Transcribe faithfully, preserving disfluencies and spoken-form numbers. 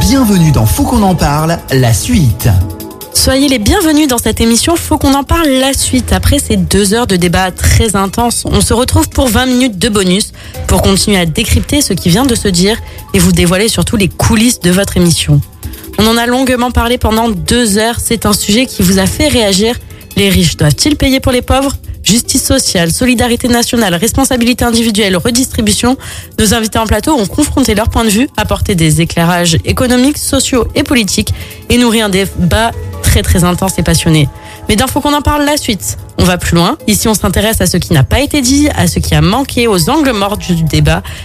Bienvenue dans Faut qu'on en parle, la suite. Soyez les bienvenus dans cette émission, faut qu'on en parle la suite. Après ces deux heures de débat très intense, on se retrouve pour vingt minutes de bonus pour continuer à décrypter ce qui vient de se dire et vous dévoiler surtout les coulisses de votre émission. On en a longuement parlé pendant deux heures, c'est un sujet qui vous a fait réagir. Les riches doivent-ils payer pour les pauvres ? Justice sociale, solidarité nationale, responsabilité individuelle, redistribution. Nos invités en plateau ont confronté leur point de vue, apporté des éclairages économiques, sociaux et politiques et nourri un débat très très intense et passionné. Mais d'un faut qu'on en parle la suite. On va plus loin. Ici, on s'intéresse à ce qui n'a pas été dit, à ce qui a manqué, aux angles morts du débat